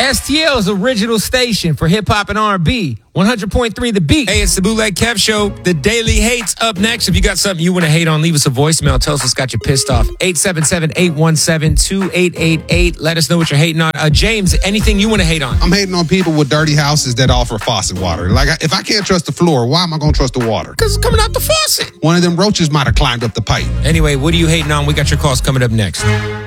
STL's original station for hip-hop and R&B. 100.3 The Beat. Hey, it's the Bootleg Kev Show. The Daily Hate's up next. If you got something you want to hate on, leave us a voicemail. Tell us what's got you pissed off. 877-817-2888. Let us know what you're hating on. James, anything you want to hate on? I'm hating on people with dirty houses that offer faucet water. Like, if I can't trust the floor, why am I going to trust the water? Because it's coming out the faucet. One of them roaches might have climbed up the pipe. Anyway, what are you hating on? We got your calls coming up next.